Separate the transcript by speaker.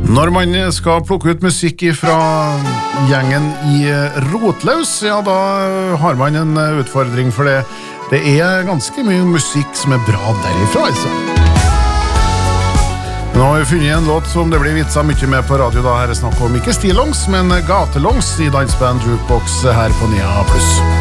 Speaker 1: Når man skal plukke ut musikk fra gjengen I Rotlaus, ja da har man en utfordring for det. Det ganske mye musikk som bra derifra, altså. Nå har vi funnet en låt som det blir vitsa mye med på radio da. Her snakk om ikke stillongs, men gatelongs I dansband Jukebox her på Nia Plus.